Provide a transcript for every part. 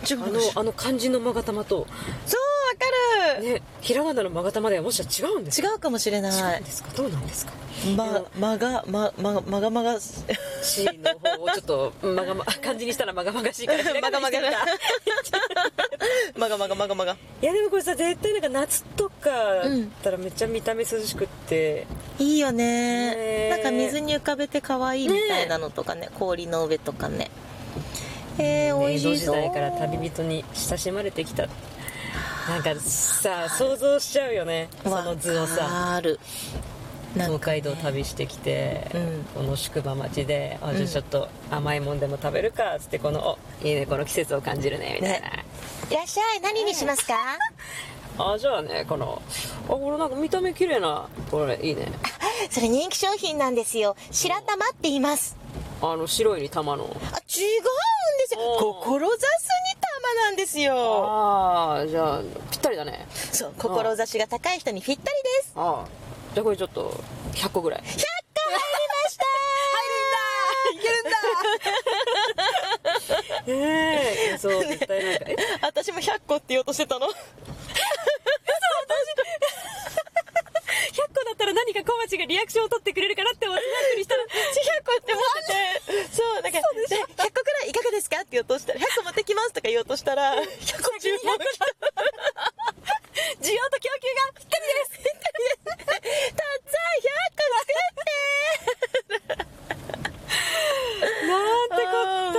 違うあの漢字のまがたまと、 そうわかる、 ね、ひらがなのまがたまではもしかしたら違うんですか？ 違うかもしれない。 違うんですか？どうなんですか？ まが C の方をちょっと漢字にしたらまがまがしいからまがまがいやでもこれさ、絶対なんか夏とかだったらめっちゃ見た目涼しくって、 いいよね。 ね、 なんか水に浮かべて可愛いみたいなのとかね、氷の上とかね。美味しそう。 江戸時代から旅人に親しまれてきた、なんかさ想像しちゃうよね、その図をさ。 ある、 東海道旅してきて、この宿場町で、じゃあちょっと甘いもんでも食べるかっつって、このいいね、この季節を感じるねみたいな、 いらっしゃい、何にしますか？ じゃあね、これなんか見た目綺麗な、これいいね。 それ人気商品なんですよ。白玉って言います。 白いに玉の。 違うんですよ。志に玉なんですよ。 じゃあぴったりだね。 そう、志が高い人にぴったりです。 じゃあこれちょっと100個ぐらい。100個入りました。 入るんだ。そう絶対なんか私も100個って言おうとしてたの。100 個だったら何か小町がリアクションを取ってくれるかなって思って100個にしたら 100個って思ってて、そうなんか100個くらいいかがですかって言おうとしたら、100個持ってきますとか言おうとしたら、100個注文来た。 需要と供給がぴったりです。 たった100個作ってなんてこった。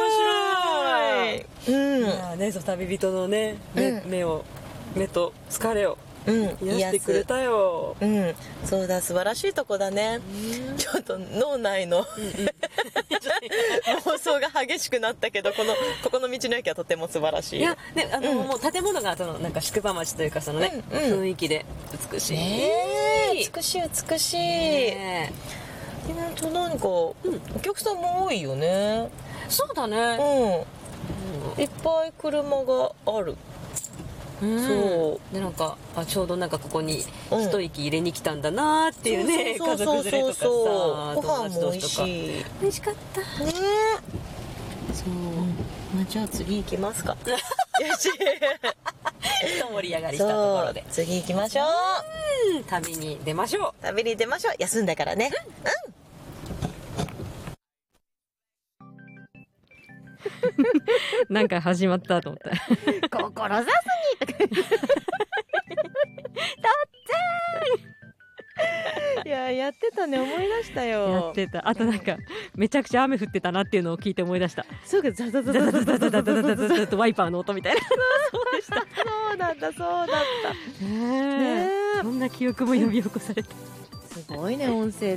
面白い。 そう旅人のね、目と疲れを癒してくれたよ。 そうだ、素晴らしいとこだね。ちょっと脳内の妄想が激しくなったけど、ここの道の駅はとても素晴らしい。 いやね、もう建物がなんか宿場町というか、そのね、雰囲気で美しい。 美しい美しい。なんかお客さんも多いよね。 そうだね。 いっぱい車がある。 そうで、なんかちょうどなんかここに一息入れに来たんだなっていうね、家族連れとかさ、 ご飯も美味しい。 美味しかったね。 そう、じゃあ次行きますか。よし、 一盛り上がりしたところで次行きましょう。 旅に出ましょう。 休んだからね。 なんか始まったと思った。 志にいや、やってたね、思い出したよ。 やってた。あとなんかめちゃくちゃ雨降ってたなっていうのを聞いて思い出した。 そうか、ザザザザザザザザザザとワイパーの音みたいな。 そうでした。そうだったね。 そんな記憶も呼び起こされた。 すごいね、音声って。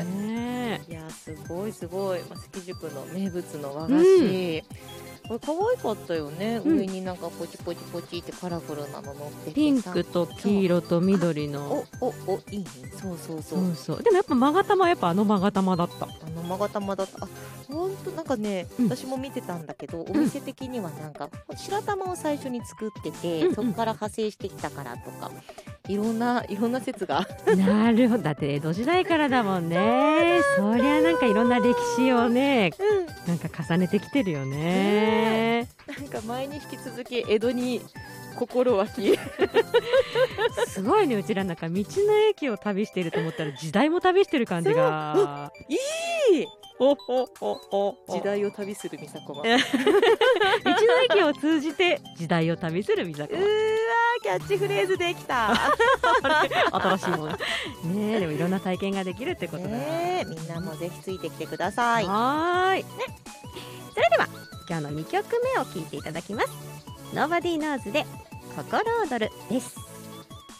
いや、すごい。関宿の名物の和菓子。これ可愛かったよね。上になんかポチポチポチってカラフルなの乗ってて、 ピンクと黄色と緑の。 いいね。そう。 でもやっぱまがたま、まがたまだった。 まがたまだった。本当なんかね、私も見てたんだけど、お店的にはなんか白玉を最初に作ってて、そこから派生してきたからとか、いろんな説が。 なるほど。だって江戸時代からだもんね。そりゃなんかいろんな歴史をね、なんか重ねてきてるよね。 なんか前に引き続き江戸に心湧き。 すごいね。うちらなんか道の駅を旅していると思ったら時代も旅してる感じがいい。時代を旅する美佐子は。 道の駅を通じて時代を旅する美佐子は。 キャッチフレーズできた。 新しいものね。でもいろんな体験ができるってことだね。 みんなもぜひついてきてください。 はい。それでは今日の2曲目を聴いていただきます。Nobody Knows で心躍るです。